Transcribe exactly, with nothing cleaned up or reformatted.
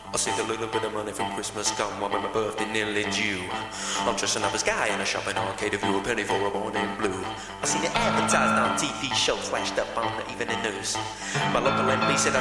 I saved a little bit of money from Christmas come while my birthday nearly due. I'm dressing up as guy in a shopping arcade, if you a penny for a boy named Blue. I seen it advertised on T V shows, flashed up on the evening news. My local M P said